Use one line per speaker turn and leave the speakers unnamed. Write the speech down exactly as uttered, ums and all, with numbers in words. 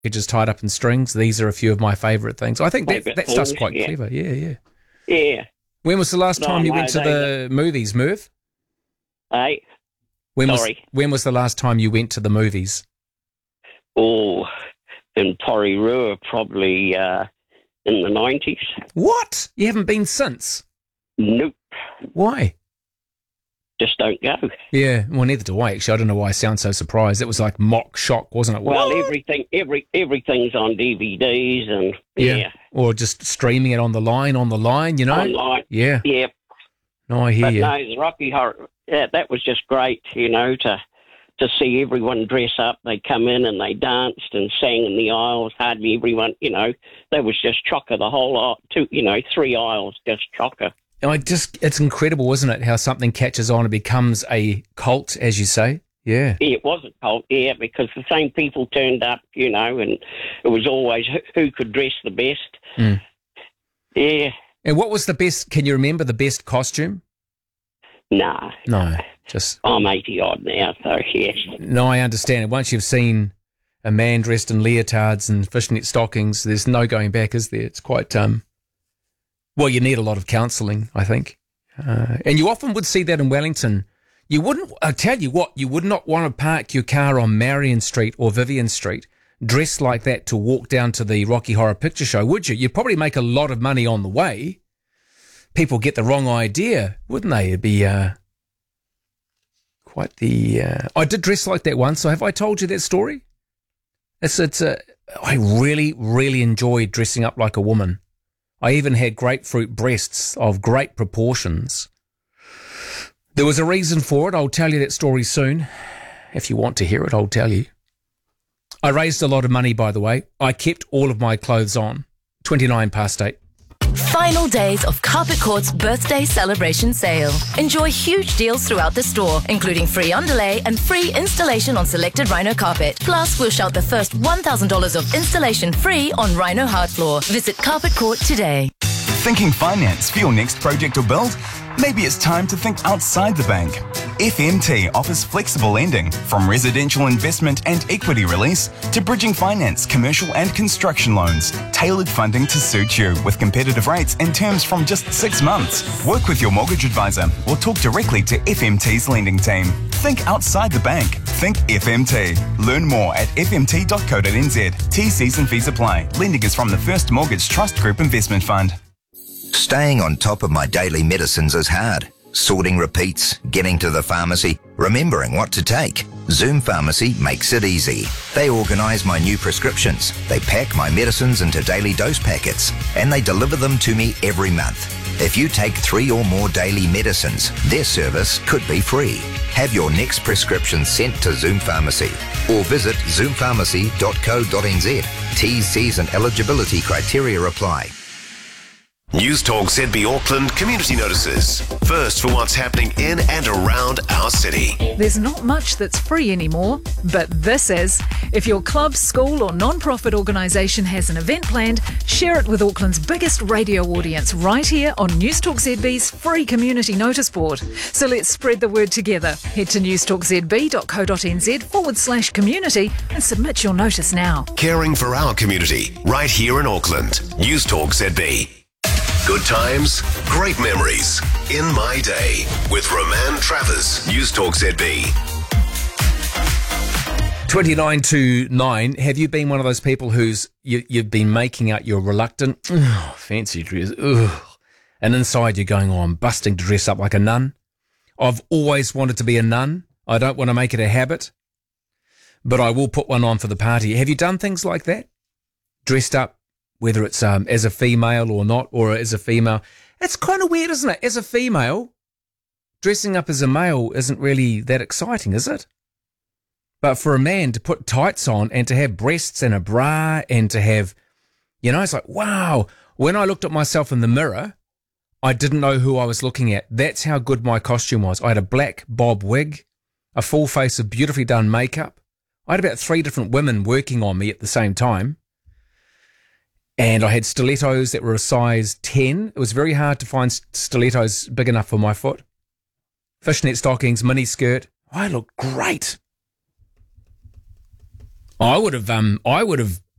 packages tied up in strings. These are a few of my favourite things. I think that, that
things,
stuff's quite
yeah.
clever. Yeah, yeah.
Yeah.
When was the last
No,
time you
no,
went to
they-
the movies, Merv?
Hey,
When
Sorry.
Was, when was the last time you went to the movies?
oh, in Porirua, probably uh, in the nineties.
What? You haven't been since?
Nope,
Why?
just don't go.
Yeah, well, neither do I, actually. I don't know why I sound so surprised. It was like mock shock, wasn't it?
Well,
What?
everything, every everything's on D V Ds and
Yeah.
yeah,
Or just streaming it on the line, on the line, you know?
online.
Yeah.
Yeah,
No, I hear
but
you.
no, the Rocky Horror. Yeah, that was just great. You know, to to see everyone dress up. They come in and they danced and sang in the aisles. Hardly everyone, you know, that was just chocker. The whole aisle, two, you know, three aisles, just chocker.
I just, it's incredible, isn't it, how something catches on and becomes a cult, as you say? Yeah.
Yeah, it was a cult, yeah, because the same people turned up, you know, and it was always who, who could dress the best.
Mm.
Yeah,
And what was the best, can you remember the best costume?
nah,
No, just,
I'm eighty odd now, so yes.
no, I understand it. Once you've seen a man dressed in leotards and fishnet stockings, there's no going back, is there? It's quite, um, well, you need a lot of counselling, I think. Uh, and you often would see that in Wellington. You wouldn't, I tell you what, you would not want to park your car on Marion Street or Vivian Street dressed like that to walk down to the Rocky Horror Picture Show, would you? You'd probably make a lot of money on the way. People get the wrong idea, wouldn't they? It'd be uh, quite the... Uh, I did dress like that once, so have I told you that story? It's, it's a, I really, really enjoyed dressing up like a woman. I even had grapefruit breasts of great proportions. There was a reason for it. I'll tell you that story soon. If you want to hear it, I'll tell you. I raised a lot of money, by the way. I kept all of my clothes on. twenty-nine past eight.
Final days of Carpet Court's birthday celebration sale. Enjoy huge deals throughout the store, including free underlay and free installation on selected Rhino carpet. Plus, we'll shout the first one thousand dollars of installation free on Rhino hard floor. Visit Carpet Court today.
Thinking finance for your next project or build? Maybe it's time to think outside the bank. F M T offers flexible lending, from residential investment and equity release to bridging finance, commercial and construction loans. Tailored funding to suit you with competitive rates and terms from just six months. Work with your mortgage advisor or talk directly to F M T's lending team. Think outside the bank. Think F M T. Learn more at f m t dot co dot n z. T Cs and fees apply. Lending is from the First Mortgage Trust Group Investment Fund.
Staying on top of my daily medicines is hard. Sorting repeats, getting to the pharmacy, remembering what to take. Zoom Pharmacy makes it easy. They organise my new prescriptions, they pack my medicines into daily dose packets, and they deliver them to me every month. If you take three or more daily medicines, their service could be free. Have your next prescription sent to Zoom Pharmacy or visit zoom pharmacy dot co dot n z. T's, C's and eligibility criteria apply.
News Talk Z B Auckland community notices. First for what's happening in and around our city.
There's not much that's free anymore, but this is. If your club, school or non-profit organisation has an event planned, share it with Auckland's biggest radio audience right here on News Talk Z B's free community notice board. So let's spread the word together. Head to news talk z b dot co dot n z forward slash community and submit your notice now.
Caring for our community right here in Auckland. News Talk Z B. Good times, great memories. In My Day with Roman Travers. News Talk Z B.
twenty-nine to nine. Have you been one of those people who's you, you've been making out you're reluctant? Ugh, fancy dress. Ugh. And inside you're going, oh, I'm busting to dress up like a nun. I've always wanted to be a nun. I don't want to make it a habit, but I will put one on for the party. Have you done things like that? Dressed up, whether it's um, as a female or not, or as a female. It's kind of weird, isn't it? As a female, dressing up as a male isn't really that exciting, is it? But for a man to put tights on and to have breasts and a bra and to have, you know, it's like, wow. When I looked at myself in the mirror, I didn't know who I was looking at. That's how good my costume was. I had a black bob wig, a full face of beautifully done makeup. I had about three different women working on me at the same time. And I had stilettos that were a size ten. It was very hard to find stilettos big enough for my foot. Fishnet stockings, mini skirt. I looked great. I would have, um, I would have